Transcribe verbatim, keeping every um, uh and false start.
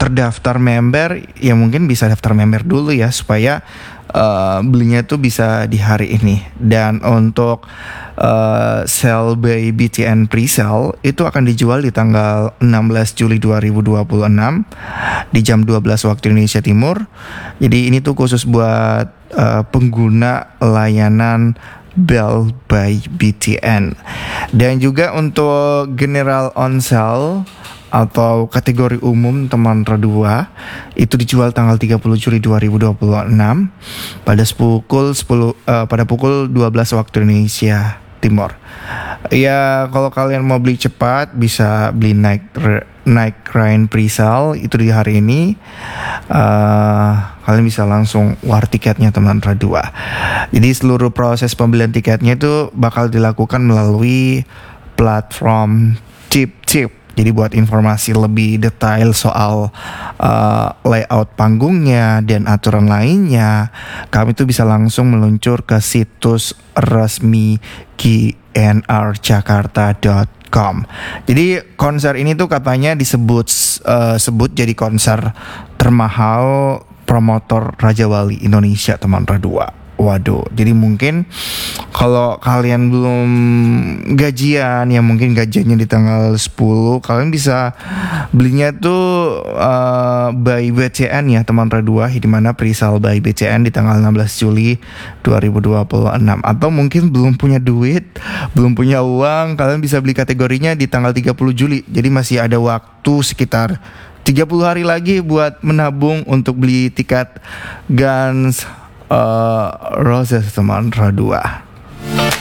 terdaftar member, ya mungkin bisa daftar member dulu ya supaya uh, belinya tuh bisa di hari ini. Dan untuk uh, sell by B T N pre-sale itu akan dijual di tanggal enam belas Juli dua ribu dua puluh enam di jam dua belas waktu Indonesia Timur. Jadi ini tuh khusus buat uh, pengguna layanan Bell by B T N. Dan juga untuk general on sale atau kategori umum teman Radua itu dijual tanggal tiga puluh Juli dua ribu dua puluh enam pada pukul sepuluh uh, pada pukul dua belas waktu Indonesia Timur. Ya, kalau kalian mau beli cepat bisa beli Night Night Rain pre-sale itu di hari ini. Uh, kalian bisa langsung war tiketnya teman Radua. Jadi seluruh proses pembelian tiketnya itu bakal dilakukan melalui platform Chip-Chip. Jadi buat informasi lebih detail soal uh, layout panggungnya dan aturan lainnya, kami tuh bisa langsung meluncur ke situs resmi g n r jakarta dot com. Jadi konser ini tuh katanya disebut uh, sebut jadi konser termahal promotor Raja Wali Indonesia teman Radua. Waduh, jadi mungkin kalau kalian belum gajian, ya mungkin gajiannya di tanggal sepuluh, kalian bisa belinya tuh uh, by B C N ya teman Radua, di mana pre-sale by B C N di tanggal enam belas Juli dua ribu dua puluh enam. Atau mungkin belum punya duit, belum punya uang, kalian bisa beli kategorinya di tanggal tiga puluh Juli. Jadi masih ada waktu sekitar tiga puluh hari lagi buat menabung untuk beli tiket Guns Uh, Roses teman Radua.